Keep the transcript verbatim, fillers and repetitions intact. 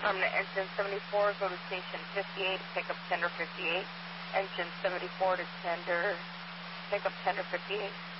come to engine seventy-four, go to station fifty-eight, pick up tender fifty-eight. Engine seventy-four to tender, pick up tender fifty-eight.